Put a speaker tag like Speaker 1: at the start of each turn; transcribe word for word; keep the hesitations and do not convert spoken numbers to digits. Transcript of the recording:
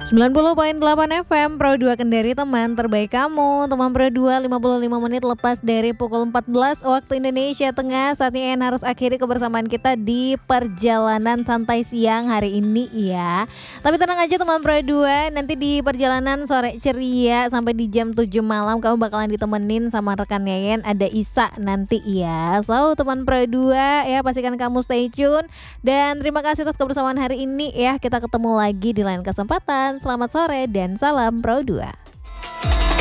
Speaker 1: sembilan puluh koma delapan F M Pro dua Kendari, teman terbaik kamu. Teman Pro dua, lima puluh lima menit lepas dari pukul empat belas waktu Indonesia Tengah. Saatnya En harus akhiri kebersamaan kita di perjalanan santai siang hari ini ya. Tapi tenang aja teman Pro dua, nanti di perjalanan sore ceria sampai di jam tujuh malam kamu bakalan ditemenin sama rekan Yayan, ada Isa nanti ya. So teman Pro dua ya, pastikan kamu stay tune. Dan terima kasih atas kebersamaan hari ini ya. Kita ketemu lagi di lain kesempatan. Selamat sore dan salam Pro dua.